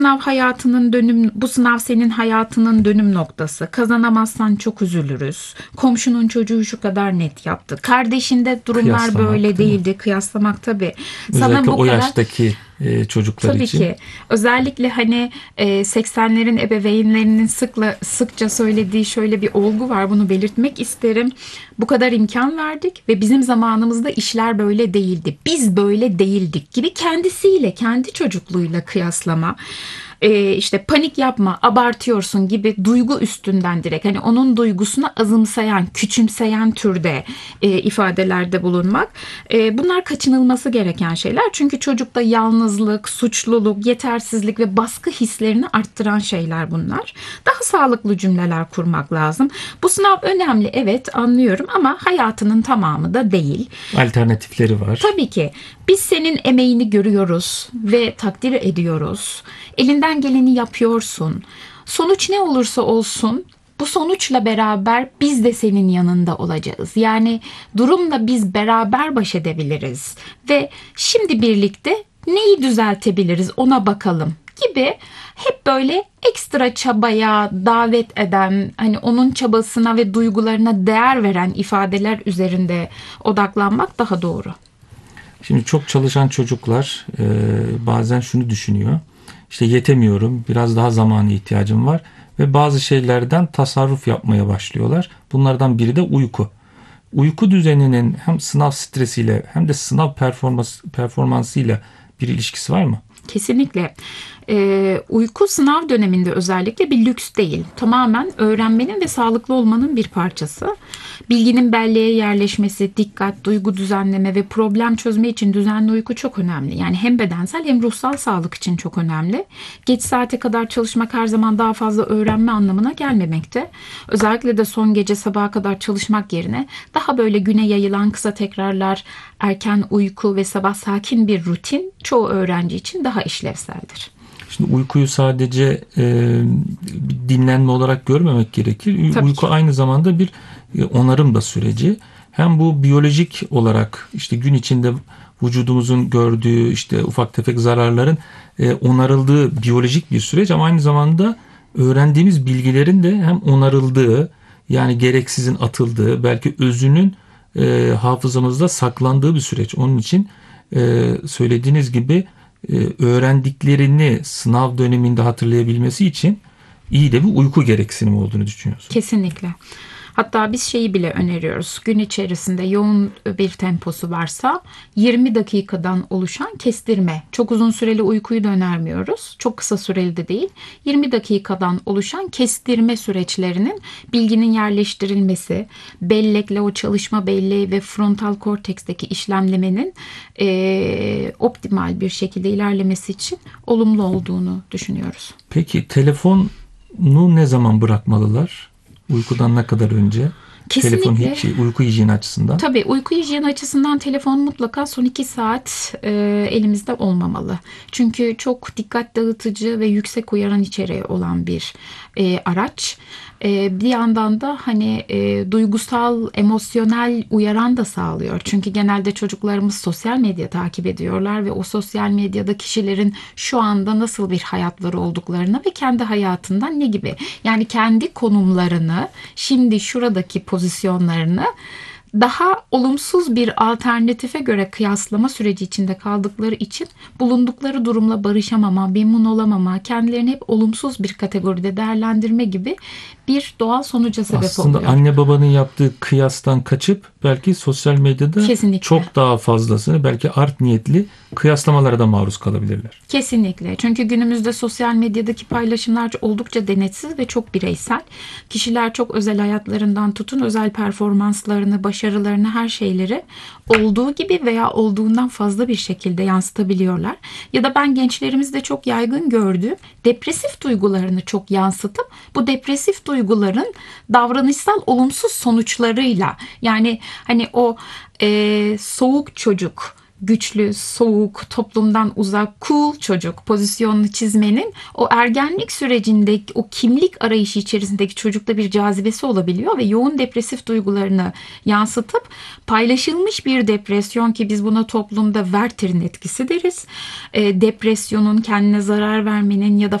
Bu sınav senin hayatının dönüm noktası. Kazanamazsan çok üzülürüz. Komşunun çocuğu şu kadar net yaptı. Kardeşinde durumlar böyle Kıyaslamak değil mi? değildi. Kıyaslamak tabii. Sana Özellikle bu o kadar. yaştaki çocuklar Tabii için. ki. Özellikle hani 80'lerin ebeveynlerinin sıkça söylediği şöyle bir olgu var. Bunu belirtmek isterim. Bu kadar imkan verdik ve bizim zamanımızda işler böyle değildi. Biz böyle değildik gibi kendisiyle, kendi çocukluğuyla kıyaslama. İşte panik yapma, abartıyorsun gibi duygu üstünden direkt hani onun duygusunu azımsayan, küçümseyen türde ifadelerde bulunmak. Bunlar kaçınılması gereken şeyler. Çünkü çocukta yalnızlık, suçluluk, yetersizlik ve baskı hislerini arttıran şeyler bunlar. Daha sağlıklı cümleler kurmak lazım. Bu sınav önemli, evet anlıyorum ama hayatının tamamı da değil. Alternatifleri var. Tabii ki biz senin emeğini görüyoruz ve takdir ediyoruz. Elinden geleni yapıyorsun. Sonuç ne olursa olsun bu sonuçla beraber biz de senin yanında olacağız. Yani durumla biz beraber baş edebiliriz ve şimdi birlikte neyi düzeltebiliriz ona bakalım gibi hep böyle ekstra çabaya davet eden, hani onun çabasına ve duygularına değer veren ifadeler üzerinde odaklanmak daha doğru. Şimdi çok çalışan çocuklar bazen şunu düşünüyor. İşte yetemiyorum, biraz daha zamana ihtiyacım var ve bazı şeylerden tasarruf yapmaya başlıyorlar. Bunlardan biri de uyku. Uyku düzeninin hem sınav stresiyle hem de sınav performansıyla bir ilişkisi var mı? Kesinlikle. Uyku sınav döneminde özellikle bir lüks değil. Tamamen öğrenmenin ve sağlıklı olmanın bir parçası. Bilginin belleğe yerleşmesi, dikkat, duygu düzenleme ve problem çözme için düzenli uyku çok önemli. Yani hem bedensel hem ruhsal sağlık için çok önemli. Geç saate kadar çalışmak her zaman daha fazla öğrenme anlamına gelmemekte. Özellikle de son gece sabaha kadar çalışmak yerine daha böyle güne yayılan kısa tekrarlar, erken uyku ve sabah sakin bir rutin çoğu öğrenci için daha işlevseldir. Şimdi uykuyu sadece bir dinlenme olarak görmemek gerekir. Tabii ki. Uyku aynı zamanda bir onarım da süreci. Hem bu biyolojik olarak işte gün içinde vücudumuzun gördüğü işte ufak tefek zararların onarıldığı biyolojik bir süreç ama aynı zamanda öğrendiğimiz bilgilerin de hem onarıldığı yani gereksizin atıldığı belki özünün hafızamızda saklandığı bir süreç. Onun için söylediğiniz gibi öğrendiklerini sınav döneminde hatırlayabilmesi için iyi de bir uyku gereksinimi olduğunu düşünüyorsun. Kesinlikle. Hatta biz şeyi bile öneriyoruz. Gün içerisinde yoğun bir temposu varsa 20 dakikadan oluşan kestirme. Çok uzun süreli uykuyu da önermiyoruz. Çok kısa süreli de değil. 20 dakikadan oluşan kestirme süreçlerinin bilginin yerleştirilmesi, bellekle o çalışma belleği ve frontal korteksteki işlemlemenin optimal bir şekilde ilerlemesi için olumlu olduğunu düşünüyoruz. Peki telefonu ne zaman bırakmalılar? Uykudan ne kadar önce? Kesinlikle. Uyku hijyeni açısından. Tabii uyku hijyeni açısından telefon mutlaka son 2 saat elimizde olmamalı. Çünkü çok dikkat dağıtıcı ve yüksek uyaran içeriği olan bir araç. Bir yandan da hani duygusal, emosyonel uyaran da sağlıyor. Çünkü genelde çocuklarımız sosyal medya takip ediyorlar ve o sosyal medyada kişilerin şu anda nasıl bir hayatları olduklarını ve kendi hayatından ne gibi yani kendi konumlarını, şimdi şuradaki pozisyonlarını daha olumsuz bir alternatife göre kıyaslama süreci içinde kaldıkları için bulundukları durumla barışamama, memnun olamama, kendilerini hep olumsuz bir kategoride değerlendirme gibi bir doğal sonuca sebep Aslında oluyor. anne babanın yaptığı kıyastan kaçıp belki sosyal medyada Kesinlikle. çok daha fazlasını belki art niyetli kıyaslamalara da maruz kalabilirler. Kesinlikle. Çünkü günümüzde sosyal medyadaki paylaşımlar oldukça denetsiz ve çok bireysel. Kişiler çok özel hayatlarından tutun özel performanslarını, başarılarını, her şeyleri olduğu gibi veya olduğundan fazla bir şekilde yansıtabiliyorlar. Ya da ben gençlerimizde çok yaygın gördüğüm depresif duygularını çok yansıtıp bu depresif duyguların davranışsal olumsuz sonuçlarıyla yani hani o soğuk çocuk, güçlü, soğuk, toplumdan uzak, cool çocuk pozisyonunu çizmenin o ergenlik sürecindeki o kimlik arayışı içerisindeki çocukta bir cazibesi olabiliyor ve yoğun depresif duygularını yansıtıp paylaşılmış bir depresyon, ki biz buna toplumda Werther'in etkisi deriz. Depresyonun, kendine zarar vermenin ya da